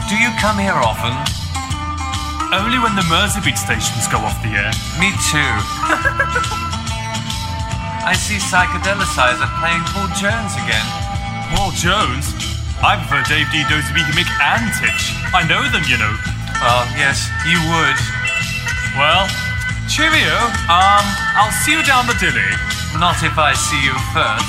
Do you come here often? Only when the Merseybeat stations go off the air. Me too. I see Psychedelicizer playing Paul Jones again. Paul Jones? I prefer Dave D, Dozy B, Mick and Titch. I know them, you know. Oh, yes, you would. Well, cheerio. I'll see you down the dilly. Not if I see you first.